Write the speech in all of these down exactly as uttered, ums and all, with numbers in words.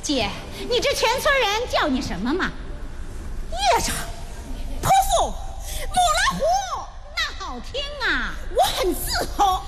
姐，你这全村人叫你什么嘛？ 叶长、泼妇、母老虎， 那好听啊， 我很自豪。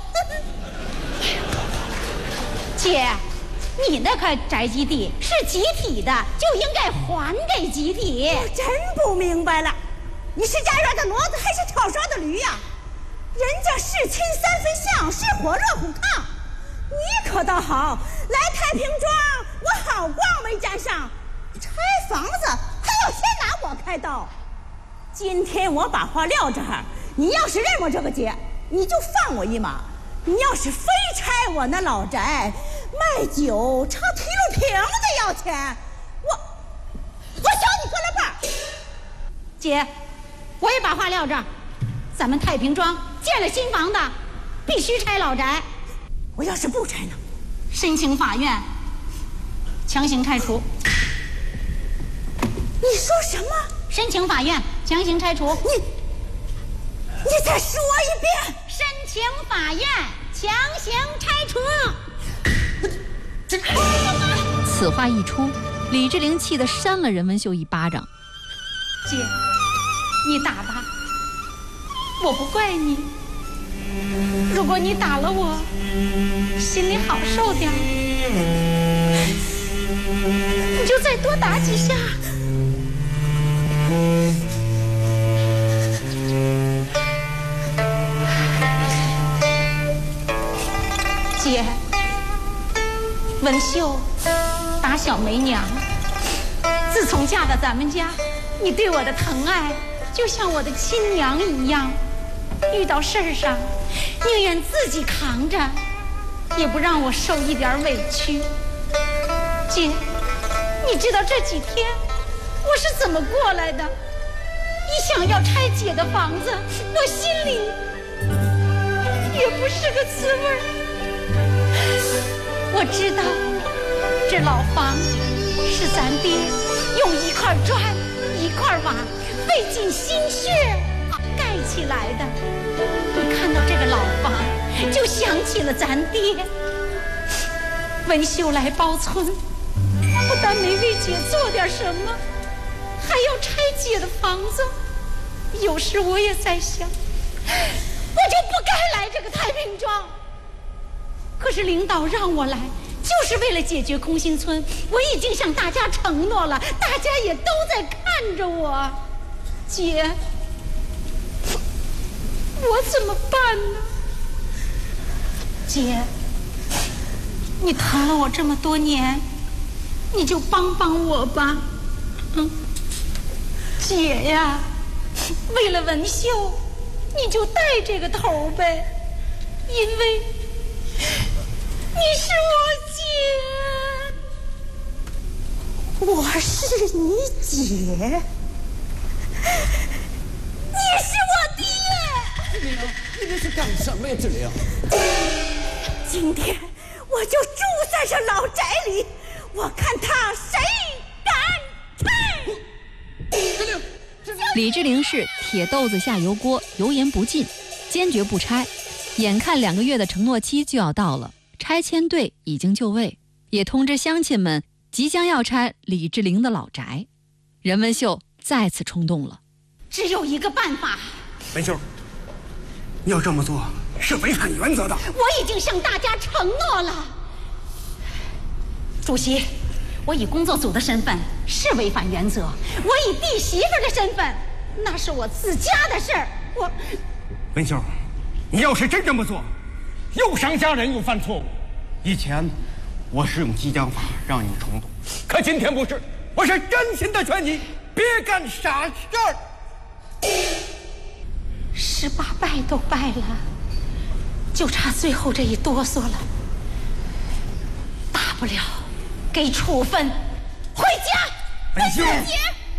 姐，你那块宅基地是集体的，就应该还给集体。 我真不明白了，你是家院的骡子还是挑烧的驴呀？人家是亲三分像，是火热虎炕，你可倒好，来太平庄我好光没沾上，拆房子还要先拿我开刀。今天我把话撂这儿，你要是认我这个姐，你就放我一马；你要是非拆我那老宅，卖酒朝提溜瓶子要钱，我我小你哥了半。 姐，我也把话撂这儿，咱们太平庄建了新房子，必须拆老宅。 我要是不拆呢？ 申请法院强行拆除。 你说什么？ 申请法院强行拆除。 你你再说一遍。 申请法院强行拆除。 这此话一出，李志玲气得扇了任文秀一巴掌。 姐，你打吧，我不怪你。如果你打了我，心里好受点，你就再多打几下。姐，文秀打小没娘，自从嫁到咱们家，你对我的疼爱就像我的亲娘一样，遇到事儿上宁愿自己扛着，也不让我受一点委屈。姐，你知道这几天我是怎么过来的？一想要拆姐的房子，我心里也不是个滋味儿。我知道这老房是咱爹用一块砖一块瓦费尽心血盖起来的。一看到这个老房，就想起了咱爹。文秀来包村，不但没为姐做点什么，还要拆姐的房子。有时我也在想，我就不该来这个太平庄。可是领导让我来，就是为了解决空心村。我已经向大家承诺了，大家也都在看着我。姐，我怎么办呢？姐，你疼了我这么多年，你就帮帮我吧。嗯，姐呀，为了文秀，你就带这个头呗，因为你是我姐。 我是你姐，你是我爹。 志玲，你这是干什么呀，志玲？ 今天我就住在这老宅里，我看他谁敢拆。 志玲，志玲。 李志玲是铁豆子下油锅，油盐不进，坚决不拆。眼看两个月的承诺期就要到了，拆迁队已经就位，也通知乡亲们即将要拆李志玲的老宅。任文秀再次冲动了， 只有一个办法。 文秀，你要这么做是违反原则的。 我已经向大家承诺了。主席，我以工作组的身份是违反原则，我以弟媳妇的身份，那是我自家的事儿。我文秀，你要是真这么做，又伤家人又犯错误。以前我是用激将法让你冲动，可今天不是，我是真心的劝你别干傻事儿。 十八拜都拜了，就差最后这一哆嗦了。大不了给处分，回家。 文秀， 姐，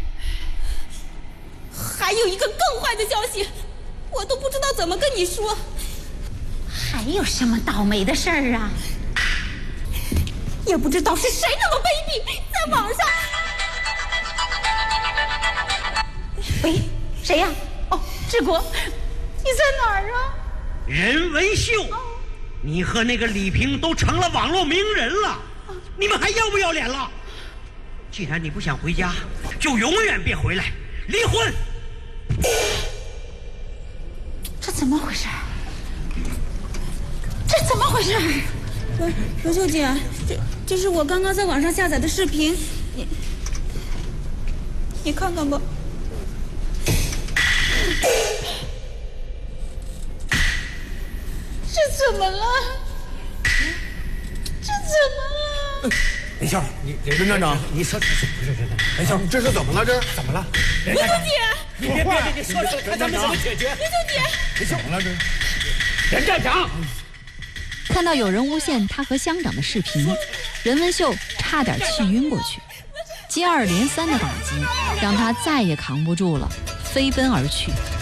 还有一个更坏的消息，我都不知道怎么跟你说。 还有什么倒霉的事儿啊？ 也不知道是谁那么卑鄙，在网上。 喂，谁呀？哦，志国，你在哪儿啊？ 任文秀，你和那个李平都成了网络名人了，你们还要不要脸了？ 既然你不想回家，就永远别回来，离婚。 这怎么回事？这怎么回事？ 罗罗秀姐，这这是我刚刚在网上下载的视频，你你看看吧。 这怎么了？这怎么了？ 林校，你任站长， 你说这是不是真的？ 林校，这是怎么了？这怎么了？ 罗秀姐， 你别别别，你说说看咱们怎么解决。 罗秀姐， 这怎么了？这任站长， 看到有人诬陷他和乡长的视频，任文秀差点气晕过去。接二连三的打击让他再也扛不住了，飞奔而去。